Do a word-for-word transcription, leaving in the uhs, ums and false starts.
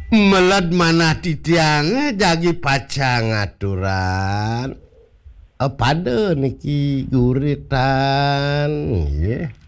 Melet manah titiang jagi pacang aturan. Pada niki guritan, nggih.